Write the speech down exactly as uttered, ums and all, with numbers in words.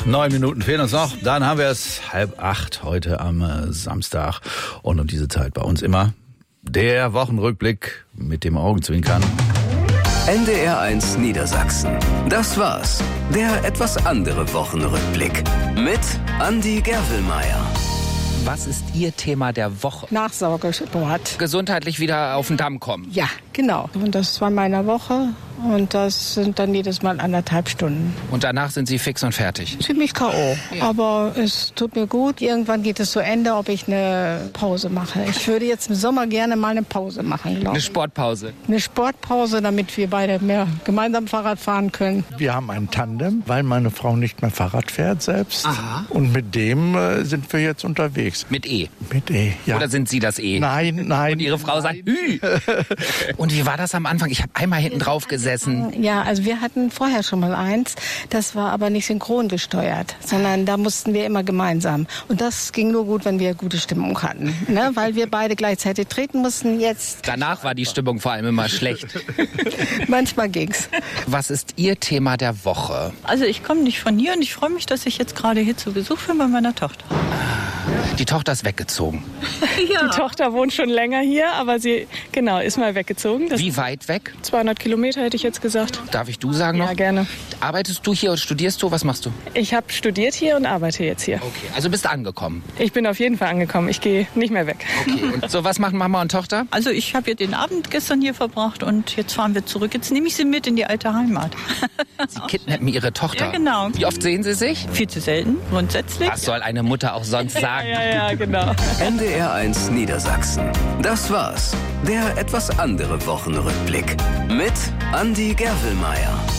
Neun Minuten fehlen uns noch. Dann haben wir es halb acht heute am äh, Samstag. Und um diese Zeit bei uns immer der Wochenrückblick mit dem Augenzwinkern. N D R eins Niedersachsen. Das war's. Der etwas andere Wochenrückblick. Mit Andi Gervelmeier. Was ist Ihr Thema der Woche? Nachsorgesport. Gesundheitlich wieder auf den Damm kommen. Ja, genau. Und das zweimal in der Woche. Und das sind dann jedes Mal anderthalb Stunden. Und danach sind Sie fix und fertig? Ziemlich K O Ja. Aber es tut mir gut. Irgendwann geht es zu Ende, ob ich eine Pause mache. Ich würde jetzt im Sommer gerne mal eine Pause machen, glaube Eine ich. Sportpause. Eine Sportpause, damit wir beide mehr gemeinsam Fahrrad fahren können. Wir haben ein Tandem, weil meine Frau nicht mehr Fahrrad fährt selbst. Aha. Und mit dem äh, sind wir jetzt unterwegs. Mit E. Mit E, ja. Oder sind Sie das E? Nein, nein. Und Ihre Frau sagt Hü. Und wie war das am Anfang? Ich habe einmal hinten drauf gesessen. Ja, also wir hatten vorher schon mal eins. Das war aber nicht synchron gesteuert, sondern da mussten wir immer gemeinsam. Und das ging nur gut, wenn wir gute Stimmung hatten, ne? Weil wir beide gleichzeitig treten mussten. Jetzt Danach war die Stimmung vor allem immer schlecht. manchmal ging's. Was ist Ihr Thema der Woche? Also ich komme nicht von hier und ich freue mich, dass ich jetzt gerade hier zu Besuch bin bei meiner Tochter. Die Tochter ist weggezogen. Die Tochter wohnt schon länger hier, aber sie, genau, ist mal weggezogen. Das Wie weit weg? zweihundert Kilometer hätte ich jetzt gesagt. Darf ich du sagen noch? Ja, gerne. Arbeitest du hier oder studierst du? Was machst du? Ich habe studiert hier und arbeite jetzt hier. Okay, also bist du angekommen. Ich bin auf jeden Fall angekommen. Ich gehe nicht mehr weg. Okay, und so was machen Mama und Tochter? Also ich habe jetzt den Abend gestern hier verbracht und jetzt fahren wir zurück. Jetzt nehme ich sie mit in die alte Heimat. Sie kidnappen ihre Tochter. Ja, genau. Wie oft sehen sie sich? Viel zu selten, grundsätzlich. Was soll eine Mutter auch sonst sagen? Ja, ja, genau. N D R eins Niedersachsen. Das war's. Der etwas andere Wochenrückblick. Mit Andi Gervelmeier.